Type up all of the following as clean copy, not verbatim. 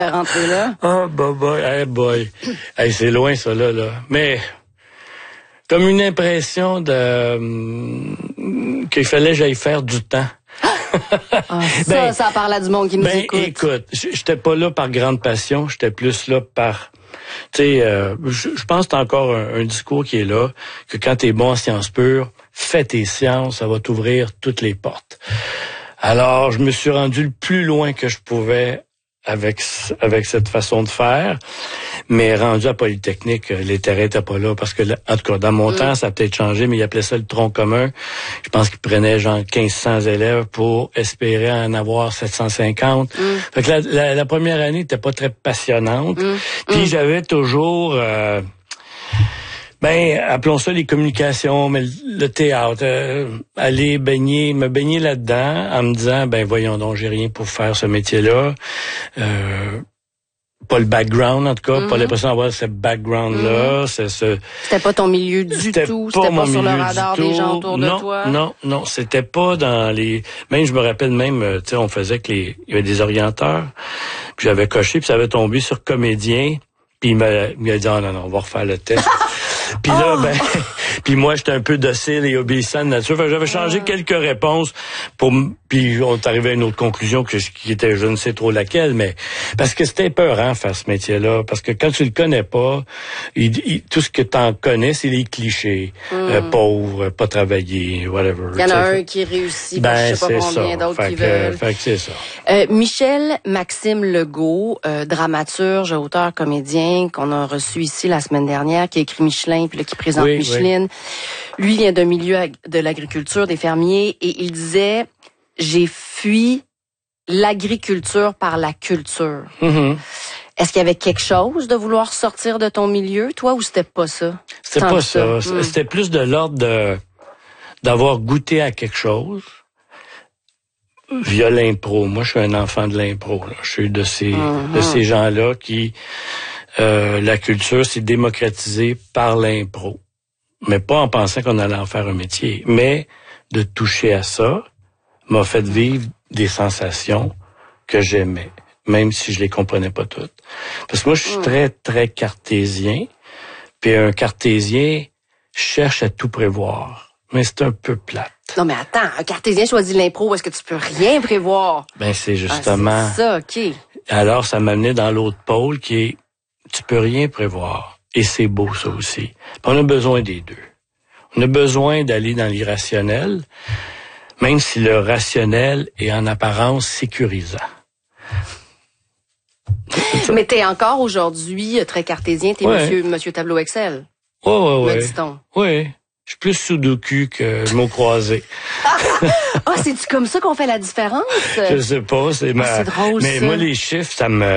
rentrer là? Ah, boy. Hey, c'est loin, ça, là. Mais, comme une impression qu'il fallait que j'aille faire du temps. Ça parle à du monde qui nous écoute. Écoute, j'étais pas là par grande passion, j'étais plus là par... Tu sais, je pense que c'est encore un discours qui est là, que quand t'es bon en sciences pures, fais tes sciences, ça va t'ouvrir toutes les portes. Alors, je me suis rendu le plus loin que je pouvais avec cette façon de faire, mais rendu à Polytechnique, les terrains étaient pas là, parce que, en tout cas, dans mon temps, ça a peut-être changé, mais ils appelaient ça le tronc commun. Je pense qu'ils prenaient genre 1500 élèves pour espérer en avoir 750. Fait que la première année était pas très passionnante. Puis j'avais toujours... appelons ça les communications, mais le théâtre, aller me baigner là-dedans en me disant, voyons donc, j'ai rien pour faire ce métier-là. Pas le background, en tout cas, pas l'impression d'avoir ce background-là. C'était pas ton milieu du tout, c'était pas sur le radar des gens autour de toi? Non, c'était pas dans les... Même, je me rappelle tu sais, on faisait il y avait des orienteurs, puis j'avais coché, puis ça avait tombé sur comédien, puis il m'a dit, non, on va refaire le test. Puis là, puis moi, j'étais un peu docile et obéissant de nature. Fait que j'avais changé quelques réponses puis on est arrivé à une autre conclusion qui était, je ne sais trop laquelle, mais parce que c'était peurant faire ce métier-là. Parce que quand tu le connais pas, tout ce que t'en connais, c'est les clichés. Pauvre, pas travailler, whatever. Il y en a un qui réussit, je sais pas combien d'autres qui veulent. Fait que c'est ça. Michel Maxime Legault, dramaturge, auteur, comédien, qu'on a reçu ici la semaine dernière, qui a écrit Michelin, puis là, qui présente Micheline. Oui. Lui vient d'un milieu de l'agriculture, des fermiers, et il disait, j'ai fui l'agriculture par la culture. Est-ce qu'il y avait quelque chose de vouloir sortir de ton milieu, toi, ou c'était pas ça? C'était pas ça. C'était plus de l'ordre d'avoir goûté à quelque chose via l'impro. Moi, je suis un enfant de l'impro. Je suis de ces gens-là qui... la culture s'est démocratisée par l'impro. Mais pas en pensant qu'on allait en faire un métier. Mais de toucher à ça m'a fait vivre des sensations que j'aimais, même si je les comprenais pas toutes. Parce que moi, je suis très, très cartésien. Puis un cartésien cherche à tout prévoir. Mais c'est un peu plate. Non, mais attends, un cartésien choisit l'impro, est-ce que tu peux rien prévoir? C'est justement... c'est ça, OK. Alors, ça m'amenait dans l'autre pôle qui est... Tu peux rien prévoir. Et c'est beau, ça aussi. Puis on a besoin des deux. On a besoin d'aller dans l'irrationnel, même si le rationnel est en apparence sécurisant. Mais t'es encore aujourd'hui très cartésien, t'es monsieur Tableau Excel. Ouais. Dit-on. Oui. Je suis plus sudoku que mot croisé. C'est-tu comme ça qu'on fait la différence? Je sais pas, c'est drôle, mais ça. moi, les chiffres,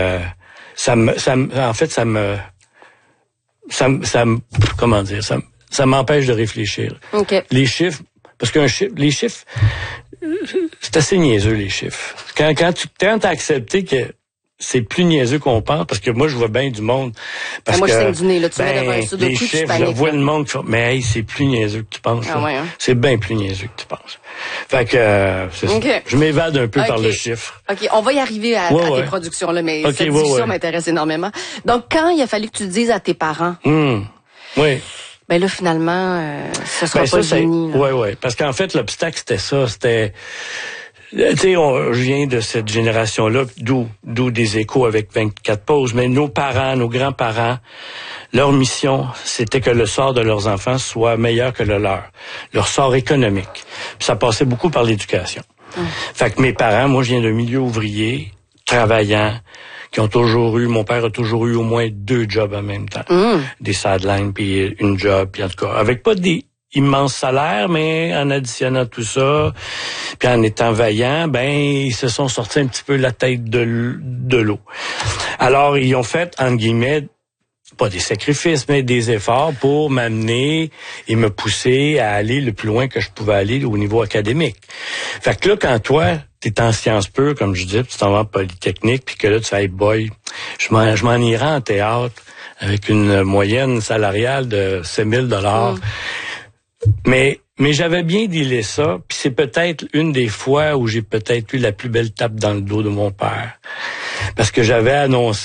ça m'empêche de réfléchir. Okay. Les chiffres, parce les chiffres, c'est assez niaiseux, les chiffres. Quand t'as accepté que c'est plus niaiseux qu'on pense, parce que moi, je vois bien du monde. Parce moi, que, je saigne du nez, là, tu mets devant un sudoku, les chiffres, je vois le monde qui fait, mais c'est plus niaiseux que tu penses. C'est bien plus niaiseux que tu penses. Fait que, c'est ça. Je m'évade un peu par le chiffre. OK, on va y arriver à tes productions, là, mais cette discussion m'intéresse énormément. Donc, quand il a fallu que tu dises à tes parents, oui. Là, finalement, ce sera pas le génie. Oui. Parce qu'en fait, l'obstacle, c'était ça. C'était... Tu sais, je viens de cette génération-là, d'où des échos avec 24 pauses, mais nos parents, nos grands-parents, leur mission, c'était que le sort de leurs enfants soit meilleur que le leur sort économique. Puis ça passait beaucoup par l'éducation. Fait que mes parents, moi, je viens d'un milieu ouvrier, travaillant, qui ont toujours eu, mon père a toujours eu au moins 2 jobs en même temps. Des sidelines, puis une job, puis en tout cas, avec pas des immenses salaires, mais en additionnant tout ça, puis en étant vaillants, ils se sont sortis un petit peu la tête de l'eau. Alors, ils ont fait, entre guillemets, pas des sacrifices, mais des efforts pour m'amener et me pousser à aller le plus loin que je pouvais aller au niveau académique. Fait que là, quand toi, t'es en sciences pures, comme je dis, puis tu t'en vas en Polytechnique, puis que là, tu fais, hey boy, je m'en irai en théâtre avec une moyenne salariale de 7 000 $. Mais j'avais bien dealé ça, puis c'est peut-être une des fois où j'ai peut-être eu la plus belle tape dans le dos de mon père. parce que j'avais annoncé